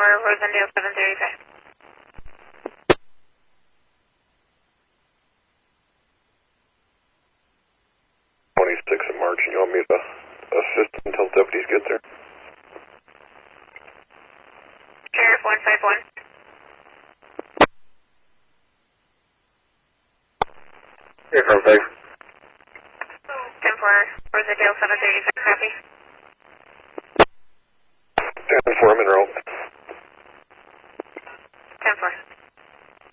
Rosendale 735. 26 of March, and you want me to assist until deputies get there? Sheriff 151. Hey, from 5. 10-4, Rosendale 735, copy.